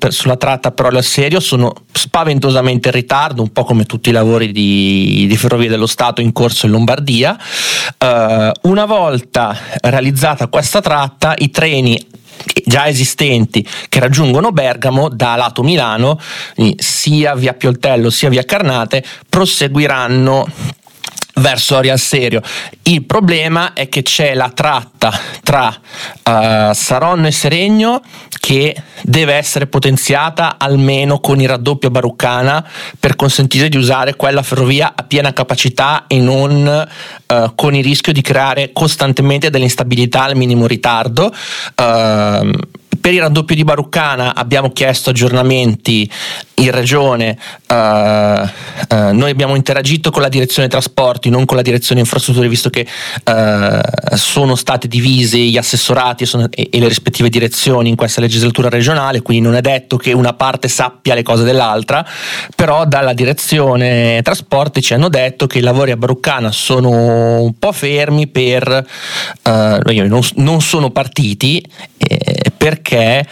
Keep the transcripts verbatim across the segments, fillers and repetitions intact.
per, sulla tratta Perorio Asserio sono spaventosamente in ritardo, un po' come tutti i lavori di, di Ferrovie dello Stato in corso in Lombardia. Uh, una volta realizzata questa tratta, i treni già esistenti che raggiungono Bergamo da lato Milano, sia via Pioltello sia via Carnate, proseguiranno verso Orio al Serio. Il problema è che c'è la tratta tra uh, Saronno e Seregno che deve essere potenziata almeno con il raddoppio a Baruccana per consentire di usare quella ferrovia a piena capacità e non uh, con il rischio di creare costantemente delle instabilità al minimo ritardo. Uh, Per il raddoppio di Baruccana abbiamo chiesto aggiornamenti in regione, uh, uh, noi abbiamo interagito con la direzione trasporti, non con la direzione infrastrutture, visto che uh, sono state divisi gli assessorati e, sono, e, e le rispettive direzioni in questa legislatura regionale, quindi non è detto che una parte sappia le cose dell'altra, però dalla direzione trasporti ci hanno detto che i lavori a Baruccana sono un po' fermi per uh, non, non sono partiti eh, perché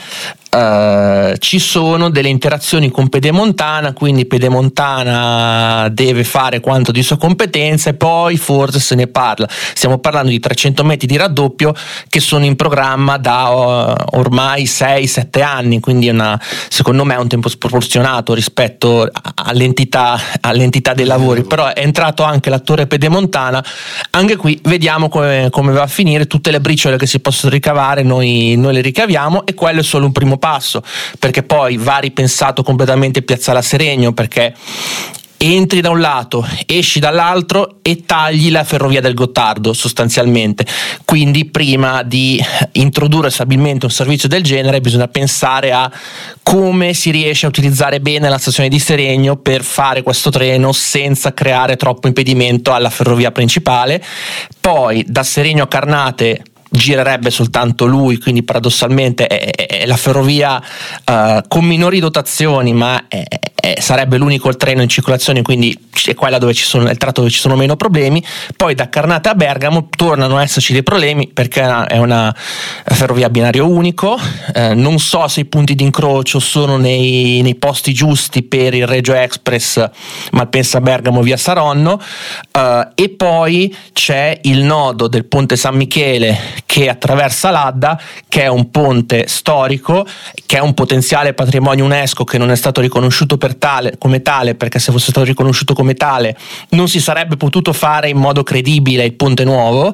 Uh, ci sono delle interazioni con Pedemontana, quindi Pedemontana deve fare quanto di sua competenza e poi forse se ne parla. Stiamo parlando di trecento metri di raddoppio che sono in programma da uh, ormai sei sette anni, quindi è una, secondo me è un tempo sproporzionato rispetto all'entità, all'entità dei lavori, però è entrato anche l'attore Pedemontana. Anche qui vediamo come, come va a finire. Tutte le briciole che si possono ricavare noi, noi le ricaviamo, e quello è solo un primo passo, perché poi va ripensato completamente Piazzale a Seregno, perché entri da un lato, esci dall'altro e tagli la ferrovia del Gottardo sostanzialmente. Quindi prima di introdurre stabilmente un servizio del genere bisogna pensare a come si riesce a utilizzare bene la stazione di Seregno per fare questo treno senza creare troppo impedimento alla ferrovia principale. Poi da Seregno a Carnate girerebbe soltanto lui, quindi paradossalmente è, è la ferrovia uh, con minori dotazioni, ma è, è, sarebbe l'unico treno in circolazione, quindi è quella dove ci sono, è il tratto dove ci sono meno problemi. Poi da Carnate a Bergamo tornano a esserci dei problemi perché è una ferrovia a binario unico, eh, non so se i punti di incrocio sono nei, nei posti giusti per il Regio Express Malpensa Bergamo via Saronno, uh, e poi c'è il nodo del ponte San Michele che attraversa l'Adda, che è un ponte storico, che è un potenziale patrimonio UNESCO che non è stato riconosciuto per tale, come tale, perché se fosse stato riconosciuto come tale non si sarebbe potuto fare in modo credibile il ponte nuovo,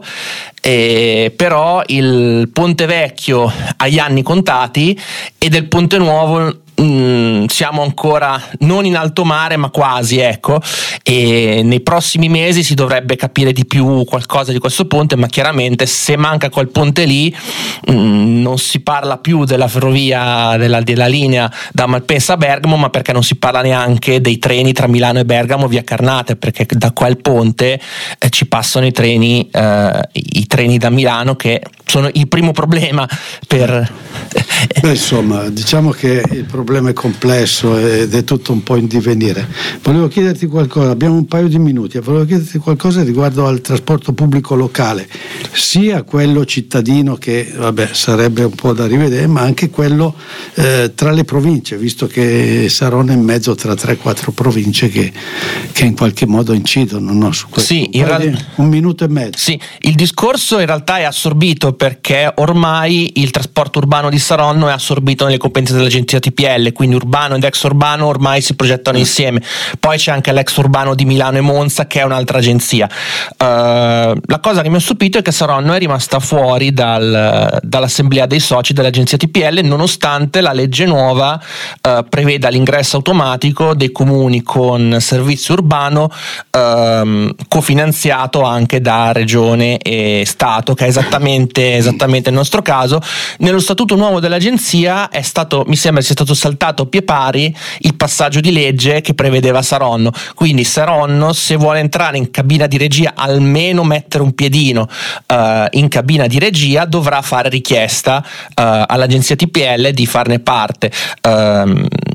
eh, però il ponte vecchio ha gli anni contati e del ponte nuovo Mm, siamo ancora non in alto mare ma quasi, ecco, e nei prossimi mesi si dovrebbe capire di più qualcosa di questo ponte, ma chiaramente se manca quel ponte lì mm, non si parla più della ferrovia della, della linea da Malpensa a Bergamo, ma perché non si parla neanche dei treni tra Milano e Bergamo via Carnate, perché da quel ponte eh, ci passano i treni eh, i treni da Milano, che sono il primo problema per Beh, insomma, diciamo che il problema è complesso ed è tutto un po' in divenire. Volevo chiederti qualcosa, abbiamo un paio di minuti, volevo chiederti qualcosa riguardo al trasporto pubblico locale, sia quello cittadino, che vabbè sarebbe un po' da rivedere, ma anche quello eh, tra le province, visto che Saronno è in mezzo tra tre quattro province che, che in qualche modo incidono, no, su questo. Sì, in real... un minuto e mezzo. Sì, il discorso in realtà è assorbito perché ormai il trasporto urbano di Saronno è assorbito nelle competenze dell'agenzia T P L, quindi urbano ed ex urbano ormai si progettano insieme. Poi c'è anche l'ex urbano di Milano e Monza, che è un'altra agenzia. Uh, la cosa che mi ha stupito è che Saronno è rimasta fuori dal, dall'assemblea dei soci dell'agenzia T P L, nonostante la legge nuova uh, preveda l'ingresso automatico dei comuni con servizio urbano uh, cofinanziato anche da regione e Stato, che è esattamente, esattamente il nostro caso. Nello statuto nuovo dell'agenzia è stato, mi sembra sia stato saltato a pie pari il passaggio di legge che prevedeva Saronno, quindi Saronno, se vuole entrare in cabina di regia, almeno mettere un piedino uh, in cabina di regia, dovrà fare richiesta uh, all'agenzia T P L di farne parte. Uh,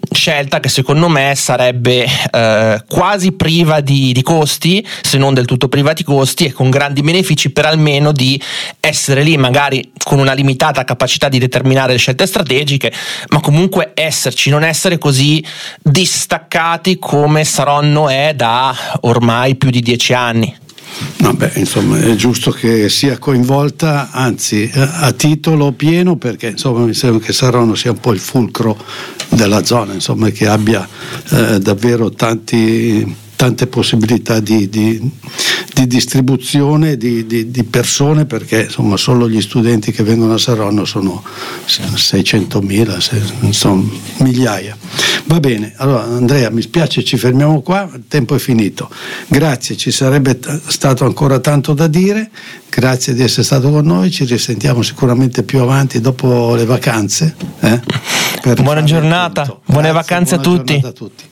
scelta che secondo me sarebbe eh, quasi priva di, di costi, se non del tutto priva di costi, e con grandi benefici per almeno di essere lì magari con una limitata capacità di determinare le scelte strategiche, ma comunque esserci, non essere così distaccati come Saronno è da ormai più di dieci anni. No, beh, insomma, è giusto che sia coinvolta, anzi a titolo pieno, perché insomma mi sembra che Saronno sia un po' il fulcro della zona, insomma, che abbia eh, davvero tanti, tante possibilità di, di, di distribuzione di, di, di persone, perché insomma solo gli studenti che vengono a Saronno sono seicentomila, insomma migliaia. Va bene, allora Andrea, mi spiace, ci fermiamo qua, il tempo è finito. Grazie, ci sarebbe t- stato ancora tanto da dire, grazie di essere stato con noi, ci risentiamo sicuramente più avanti dopo le vacanze. Eh? Buona giornata, buone vacanze a tutti. Giornata a tutti.